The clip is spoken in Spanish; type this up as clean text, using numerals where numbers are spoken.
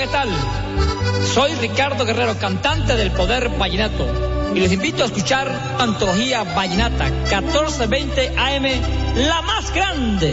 tal? Soy Ricardo Guerrero, cantante del Poder Vallenato, y les invito a escuchar Antología Vallenata, 14:20 AM, la más grande.